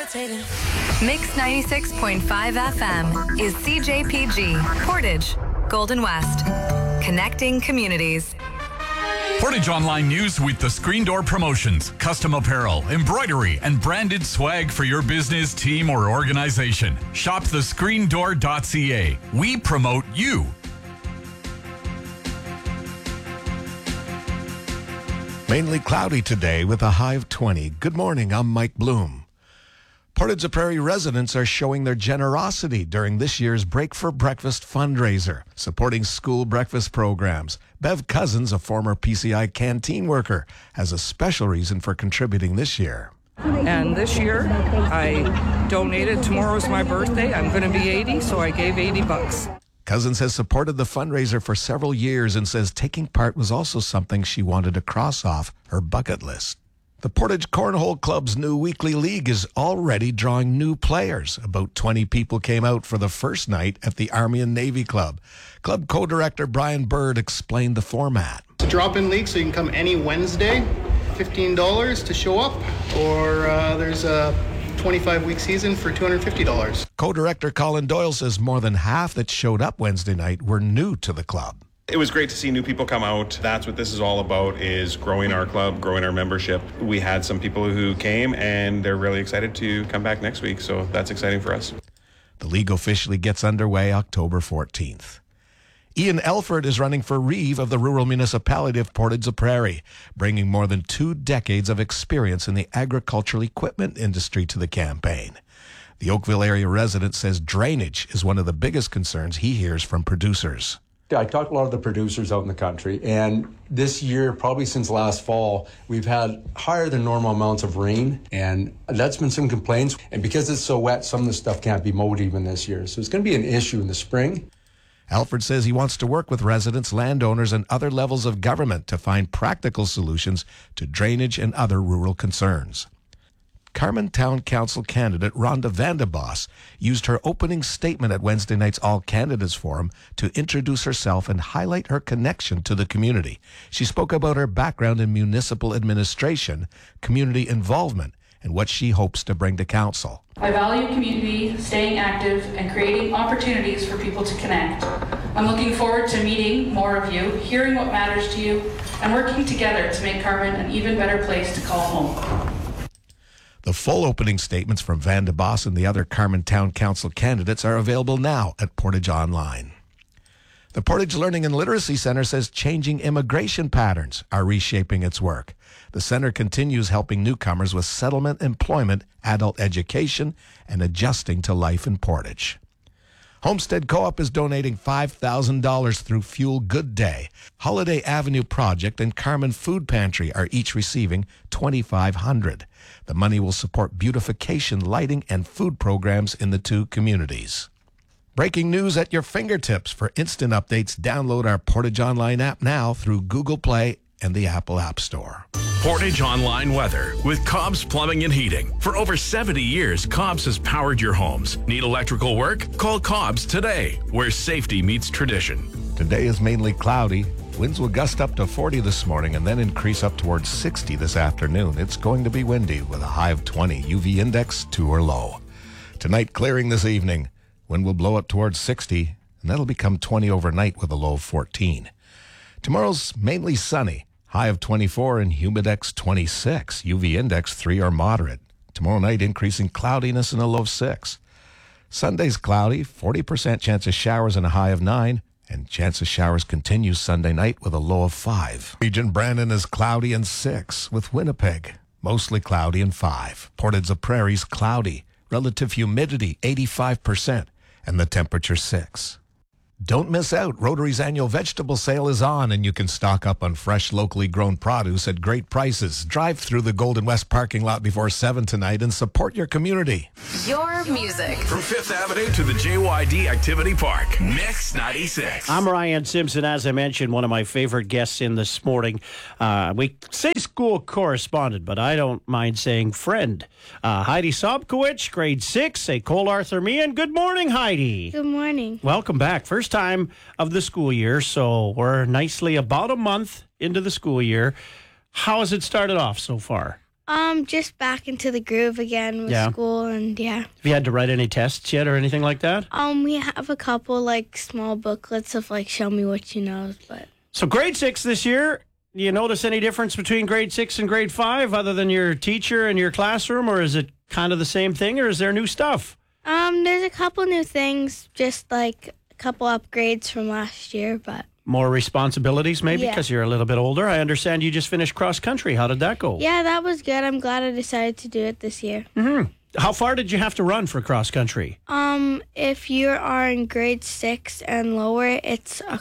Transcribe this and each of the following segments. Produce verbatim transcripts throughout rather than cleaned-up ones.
levitating. Mix ninety-six point five F M is C J P G, Portage, Golden West. Connecting communities. Portage Online News with the Screen Door Promotions. Custom apparel, embroidery, and branded swag for your business, team, or organization. Shop the screen door dot c a. We promote you. Mainly cloudy today with a high of twenty. Good morning, I'm Mike Bloom. Portage la Prairie residents are showing their generosity during this year's Break for Breakfast fundraiser, supporting school breakfast programs. Bev Cousins, a former P C I canteen worker, has a special reason for contributing this year. And this year, I donated. Tomorrow's my birthday. I'm going to be eighty, so I gave eighty bucks. Cousins has supported the fundraiser for several years and says taking part was also something she wanted to cross off her bucket list. The Portage Cornhole Club's new weekly league is already drawing new players. About twenty people came out for the first night at the Army and Navy Club. Club co-director Brian Bird explained the format. It's a drop-in league, so you can come any Wednesday, fifteen dollars to show up, or uh, there's a twenty-five week season for two hundred fifty dollars. Co-director Colin Doyle says more than half that showed up Wednesday night were new to the club. It was great to see new people come out. That's what this is all about, is growing our club, growing our membership. We had some people who came and they're really excited to come back next week, so that's exciting for us. The league officially gets underway October fourteenth. Ian Elford is running for Reeve of the rural municipality of Portage la Prairie, bringing more than two decades of experience in the agricultural equipment industry to the campaign. The Oakville area resident says drainage is one of the biggest concerns he hears from producers. I talked to a lot of the producers out in the country, and this year, probably since last fall, we've had higher than normal amounts of rain, and that's been some complaints. And because it's so wet, some of the stuff can't be mowed even this year. So it's going to be an issue in the spring. Alfred says he wants to work with residents, landowners, and other levels of government to find practical solutions to drainage and other rural concerns. Carman Town Council candidate Rhonda Vandeboss used her opening statement at Wednesday night's All Candidates Forum to introduce herself and highlight her connection to the community. She spoke about her background in municipal administration, community involvement, and what she hopes to bring to council. I value community, staying active, and creating opportunities for people to connect. I'm looking forward to meeting more of you, hearing what matters to you, and working together to make Carman an even better place to call home. The full opening statements from Vandeboss and the other Carman Town Council candidates are available now at Portage Online. The Portage Learning and Literacy Center says changing immigration patterns are reshaping its work. The center continues helping newcomers with settlement, employment, adult education, and adjusting to life in Portage. Homestead Co-op is donating five thousand dollars through Fuel Good Day. Holiday Avenue Project and Carman Food Pantry are each receiving twenty-five hundred dollars. The money will support beautification, lighting, and food programs in the two communities. Breaking news at your fingertips. For instant updates, download our Portage Online app now through Google Play and the Apple App Store. Portage Online weather with Cobb's Plumbing and Heating. For over seventy years, Cobb's has powered your homes. Need electrical work? Call Cobb's today, where safety meets tradition. Today is mainly cloudy. Winds will gust up to forty this morning and then increase up towards sixty this afternoon. It's going to be windy with a high of twenty. U V index two or low. Tonight, clearing this evening. Wind will blow up towards sixty, and that'll become twenty overnight with a low of fourteen. Tomorrow's mainly sunny. High of twenty-four and humidex twenty-six. U V index three or moderate. Tomorrow night, increasing cloudiness and a low of six. Sunday's cloudy, forty percent chance of showers and a high of nine. And chance of showers continues Sunday night with a low of five. Region Brandon is cloudy and six, with Winnipeg mostly cloudy and five. Portage la Prairie's cloudy. Relative humidity eighty-five percent. And the temperature six. Don't miss out. Rotary's annual vegetable sale is on, and you can stock up on fresh, locally grown produce at great prices. Drive through the Golden West parking lot before seven tonight and support your community. Your music. From Fifth Avenue to the J Y D Activity Park. Mix ninety-six. I'm Ryan Simpson. As I mentioned, one of my favorite guests in this morning. Uh, we say school correspondent, but I don't mind saying friend. Uh, Heidi Sobkowicz, grade six, a Cole Arthur Meehan. Good morning, Heidi. Good morning. Welcome back. First time of the school year, so we're nicely about a month into the school year. How has it started off so far? Um, just back into the groove again with Yeah. school, and yeah. Have you had to write any tests yet or anything like that? Um, we have a couple like small booklets of like show me what you know, but So grade six this year, do you notice any difference between grade six and grade five other than your teacher and your classroom, or is it kind of the same thing, or is there new stuff? um, there's a couple new things, just like a couple upgrades from last year, but More responsibilities maybe Yeah. because you're a little bit older. I understand you just finished cross country. How did that go? yeah, that was good. I'm glad I decided to do it this year. Mm-hmm. How far did you have to run for cross country? Um, if you are in grade six and lower, it's a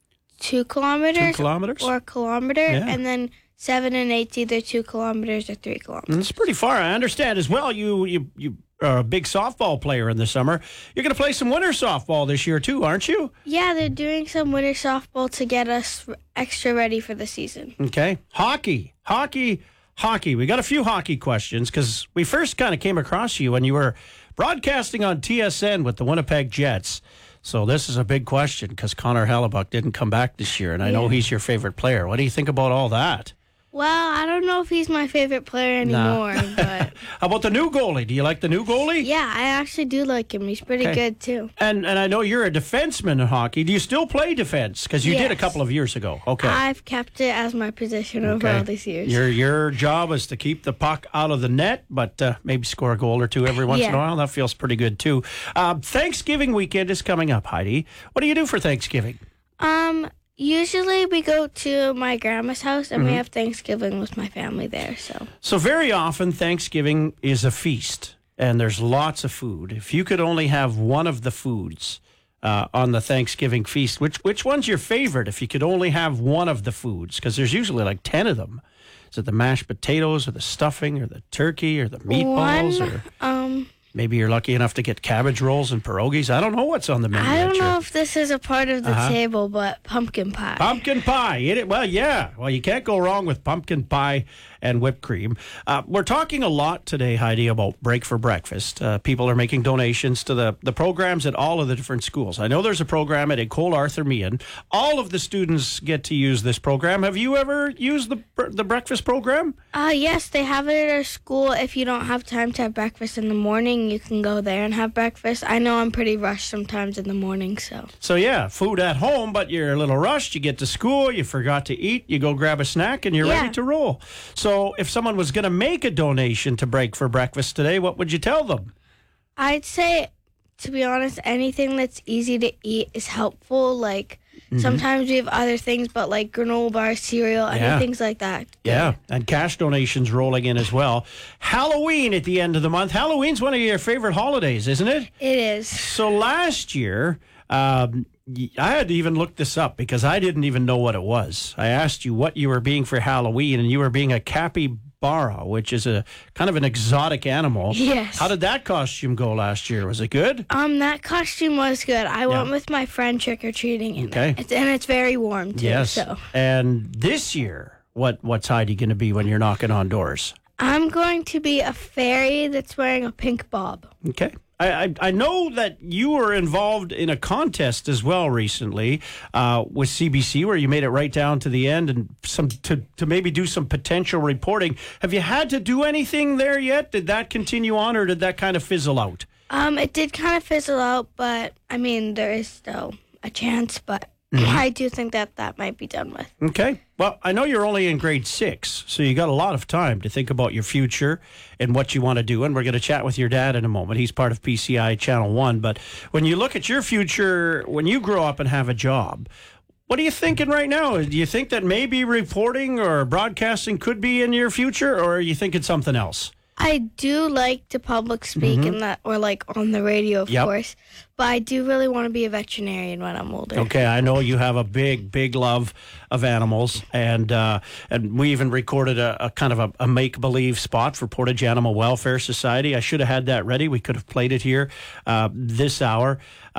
two kilometers, Two kilometers? or a kilometer, Yeah. and then seven and eight's either two kilometers or three kilometers. It's pretty far. I understand as well. You you you are a big softball player in the summer. You're going to play some winter softball this year too, aren't you? Yeah, they're doing some winter softball to get us r- extra ready for the season. Okay. Hockey, hockey, hockey. We got a few hockey questions because we first kind of came across you when you were broadcasting on T S N with the Winnipeg Jets. So this is a big question because Connor Hellebuck didn't come back this year, and I know Yeah. he's your favorite player. What do you think about all that? Well, I don't know if he's my favorite player anymore, but How about the new goalie? Do you like the new goalie? yeah, I actually do like him. He's pretty Okay. good too. And and I know you're a defenseman in hockey. Do you still play defense? Because you did a Yes. couple of years ago. Okay. I've kept it as my position over Okay. all these years. Your your job is to keep the puck out of the net, but uh, maybe score a goal or two every once in a Yeah. while. That feels pretty good too. Uh, Thanksgiving weekend is coming up, Heidi. What do you do for Thanksgiving? Um, usually we go to my grandma's house and Mhm. we have Thanksgiving with my family there. So So very often Thanksgiving is a feast, and there's lots of food. If you could only have one of the foods uh, on the Thanksgiving feast, which which one's your favorite? If you could only have one of the foods, because there's usually like ten of them. Is it the mashed potatoes, or the stuffing, or the turkey, or the meatballs, one, or um, maybe you're lucky enough to get cabbage rolls and pierogies? I don't know what's on the menu. I don't that year. know if this is a part of the Uh-huh. table, but pumpkin pie. Pumpkin pie. It, well, yeah. Well, you can't go wrong with pumpkin pie and whipped cream. Uh, we're talking a lot today, Heidi, about Break for Breakfast. Uh, people are making donations to the, the programs at all of the different schools. I know there's a program at École Arthur Meehan. All of the students get to use this program. Have you ever used the the breakfast program? Uh, yes, they have it at our school. If you don't have time to have breakfast in the morning, you can go there and have breakfast. I know I'm pretty rushed sometimes in the morning, so. So, yeah, food at home, but you're a little rushed. You get to school, you forgot to eat, you go grab a snack, and you're Yeah. ready to roll. So, if someone was going to make a donation to Break for Breakfast today, what would you tell them? I'd say, to be honest, anything that's easy to eat is helpful. Like, Mhm. sometimes we have other things, but like granola bars, cereal, Yeah. any things like that. Yeah, and cash donations rolling in as well. Halloween at the end of the month. Halloween's one of your favorite holidays, isn't it? It is. So last year, um, y- I had to even look this up because I didn't even know what it was. I asked you what you were being for Halloween, and you were being a capybara, which is a kind of an exotic animal. Yes. How did that costume go last year? Was it good? Um, that costume was good. I went Yeah. with my friend trick or treating, and Okay. it's, and it's very warm too. Yes. So And this year, what what's Heidi going to be when you're knocking on doors? I'm going to be a fairy that's wearing a pink bob. Okay. I, I, I know that you were involved in a contest as well recently uh, with C B C where you made it right down to the end and some to, to maybe do some potential reporting. Have you had to do anything there yet? Did that continue on or did that kind of fizzle out? Um, it did kind of fizzle out, but I mean, there is still a chance, but Mhm. I do think that that might be done with. Okay. Well, I know you're only in grade six, so you got a lot of time to think about your future and what you want to do. And we're going to chat with your dad in a moment. He's part of P C I Channel one. But when you look at your future, when you grow up and have a job, what are you thinking right now? Do you think that maybe reporting or broadcasting could be in your future, or are you thinking something else? I do like to public speak Mhm. and that, or like on the radio, of Yep. course. But I do really want to be a veterinarian when I'm older. Okay, I know you have a big, big love of animals, and uh, and we even recorded a, a kind of a, a make-believe spot for Portage Animal Welfare Society. I should have had that ready. We could have played it here uh, this hour.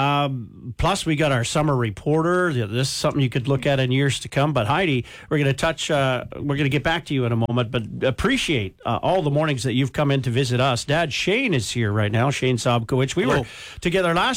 Um, plus, we got our summer reporter. This is something you could look at in years to come. But Heidi, we're going to touch. Uh, we're going to get back to you in a moment. But appreciate uh, all the mornings that you've come in to visit us. Dad Shane is here right now. Shane Sobkowicz. We Hello. were together last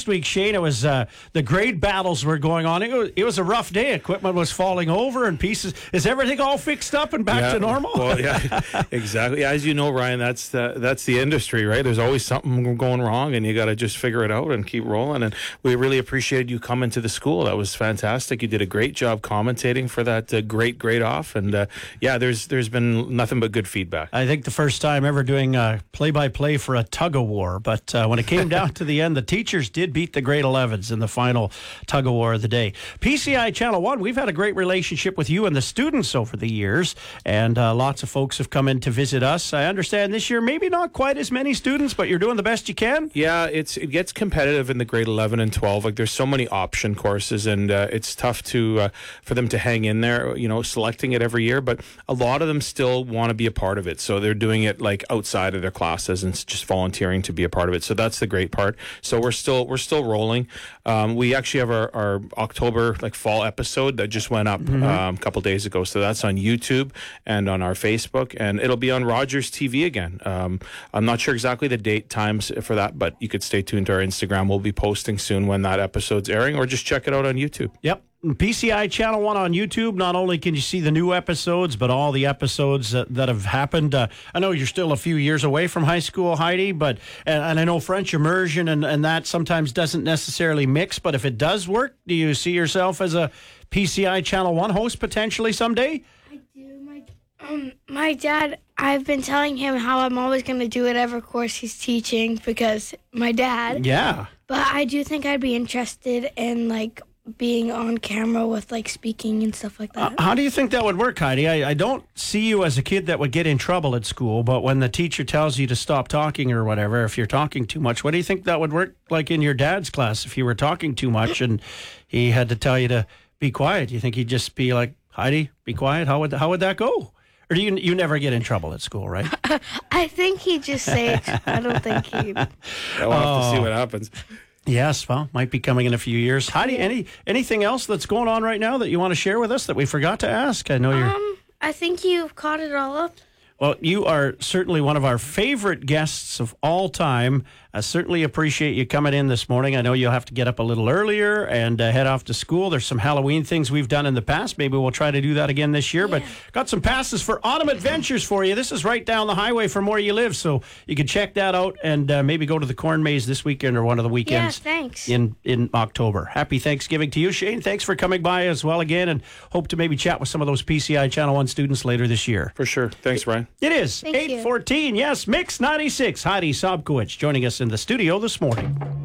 last week, Shane, it was uh, the grade battles were going on. It was, it was a rough day. Equipment was falling over and pieces. Is everything all fixed up and back yeah, to normal? Well, yeah, exactly. As you know, Ryan, that's the, that's the industry, right? There's always something going wrong, and you got to just figure it out and keep rolling. And we really appreciated you coming to the school. That was fantastic. You did a great job commentating for that uh, great grade off. And uh, yeah, there's there's been nothing but good feedback. I think the first time ever doing uh, play-by-play for a tug-of-war. But uh, when it came down to the end, the teachers did beat the grade elevens in the final tug-of-war of the day. P C I Channel one, we've had a great relationship with you and the students over the years, and uh, lots of folks have come in to visit us. I understand this year maybe not quite as many students, but you're doing the best you can? Yeah, it's it gets competitive in the grade eleven and twelve. Like, there's so many option courses, and uh, it's tough to uh, for them to hang in there, you know, selecting it every year. But a lot of them still want to be a part of it, so they're doing it like outside of their classes and just volunteering to be a part of it. So that's the great part. So we're still we're still rolling. Um, we actually have our, our October like fall episode that just went up mm-hmm. um, a couple days ago. So that's on YouTube and on our Facebook, and it'll be on Rogers T V again. Um, I'm not sure exactly the date times for that, but you could stay tuned to our Instagram. We'll be posting soon when that episode's airing, or just check it out on YouTube. Yep. P C I Channel one on YouTube. Not only can you see the new episodes, but all the episodes that, that have happened. Uh, I know you're still a few years away from high school, Heidi, but and, and I know French immersion and, and that sometimes doesn't necessarily mix, but if it does work, do you see yourself as a P C I Channel one host potentially someday? I do. My, um, my dad, I've been telling him how I'm always going to do whatever course he's teaching because my dad. Yeah. But I do think I'd be interested in, like, being on camera with like speaking and stuff like that. Uh, how do you think that would work, Heidi? I, I don't see you as a kid that would get in trouble at school, but when the teacher tells you to stop talking or whatever, if you're talking too much, what do you think that would work like in your dad's class if you were talking too much and he had to tell you to be quiet? You think he'd just be like, Heidi, be quiet? How would how would that go? Or do you you never get in trouble at school, right? I think he'd just say it. I don't think he'd. Yeah, we'll have oh. to see what happens. Yes, well, might be coming in a few years. Heidi, any anything else that's going on right now that you want to share with us that we forgot to ask? I know you're... Um, I think you've caught it all up. Well, you are certainly one of our favorite guests of all time. I certainly appreciate you coming in this morning. I know you'll have to get up a little earlier and uh, head off to school. There's some Halloween things we've done in the past. Maybe we'll try to do that again this year. Yeah. But got some passes for Autumn Adventures for you. This is right down the highway from where you live, so you can check that out and uh, maybe go to the Corn Maze this weekend or one of the weekends. Yeah, thanks. In, in October. Happy Thanksgiving to you, Shane. Thanks for coming by as well again, and hope to maybe chat with some of those P C I Channel one students later this year. For sure. Thanks, Brian. It is Thank eight fourteen. Yes, Mix ninety-six. Heidi Sobkowicz joining us in the studio this morning.